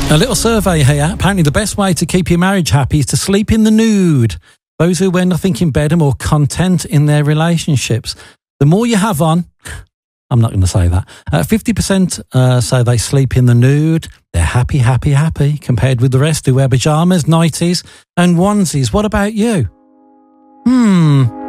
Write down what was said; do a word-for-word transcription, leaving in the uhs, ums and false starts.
A little survey here. Apparently the best way to keep your marriage happy is to sleep in the nude. Those who wear nothing in bed are more content in their relationships. The more you have on, I'm not going to say that, uh, fifty percent uh, say they sleep in the nude. They're happy, happy, happy, compared with the rest who wear pyjamas, nighties and onesies. What about you? Hmm...